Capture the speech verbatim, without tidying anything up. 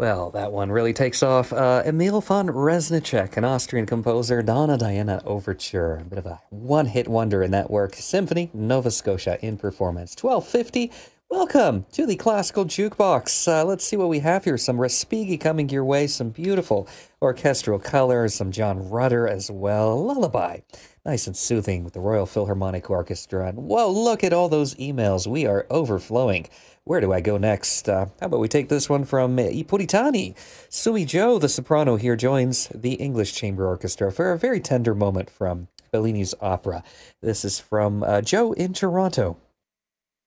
Well, that one really takes off. Uh, Emil von Reznicek, an Austrian composer, Donna Diana Overture. A bit of a one-hit wonder in that work. Symphony, Nova Scotia in performance. twelve fifty. Welcome to the Classical Jukebox. Uh, let's see what we have here. Some Respighi coming your way. Some beautiful orchestral colors. Some John Rutter as well. Lullaby. Nice and soothing with the Royal Philharmonic Orchestra. And whoa, look at all those emails. We are overflowing. Where do I go next? Uh, how about we take this one from I Puritani? Sui Joe, the soprano here, joins the English Chamber Orchestra for a very tender moment from Bellini's opera. This is from uh, Joe in Toronto.